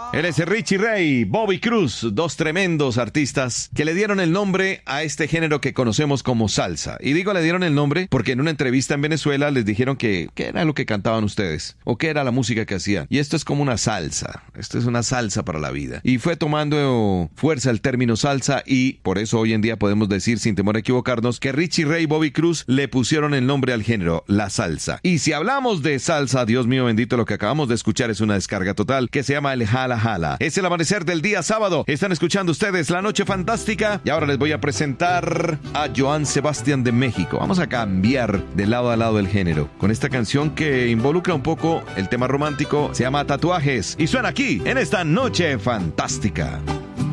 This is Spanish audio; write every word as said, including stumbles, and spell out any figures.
Él es Richie Ray, Bobby Cruz, dos tremendos artistas que le dieron el nombre a este género que conocemos como salsa. Y digo le dieron el nombre porque en una entrevista en Venezuela les dijeron que qué era lo que cantaban ustedes o qué era la música que hacían. Y esto es como una salsa, esto es una salsa para la vida. Y fue tomando fuerza el término salsa y por eso hoy en día podemos decir sin temor a equivocarnos que Richie Ray y Bobby Cruz le pusieron el nombre al género, la salsa. Y si hablamos de salsa, Dios mío bendito, lo que acabamos de escuchar es una descarga total que se llama el Jala Jala. Es el amanecer del día sábado. Están escuchando ustedes La Noche Fantástica y ahora les voy a presentar a Joan Sebastián de México. Vamos a cambiar de lado a lado del género con esta canción que involucra un poco el tema romántico. Se llama Tatuajes y suena aquí en esta Noche Fantástica.